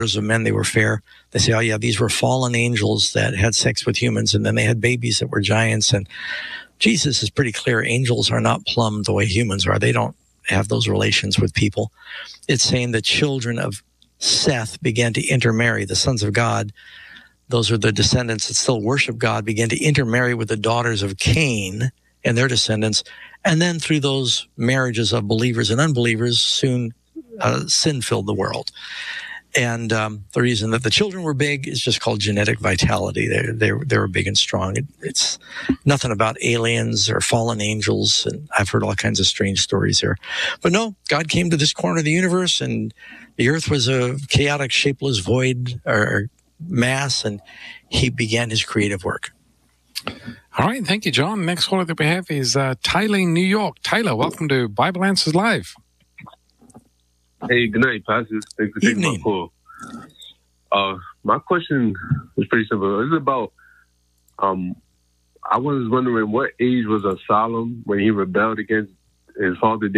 of men, they were fair. They say, oh yeah, these were fallen angels that had sex with humans, and then they had babies that were giants. And Jesus is pretty clear. Angels are not plumbed the way humans are. They don't have those relations with people. It's saying the children of Seth began to intermarry. The sons of God, those are the descendants that still worship God, began to intermarry with the daughters of Cain and their descendants. And then through those marriages of believers and unbelievers, soon sin filled the world. And the reason that the children were big is just called genetic vitality. They were big and strong. It's nothing about aliens or fallen angels, and I've heard all kinds of strange stories here. But no, God came to this corner of the universe, and the earth was a chaotic, shapeless void or mass, and he began his creative work. All right, thank you, John. Next caller that we have is Tyler in New York. Tyler, welcome to Bible Answers Live. Hey, good night, Pastor. Thanks for taking my call. My question is pretty simple. It's about, I was wondering what age was Absalom when he rebelled against his father David?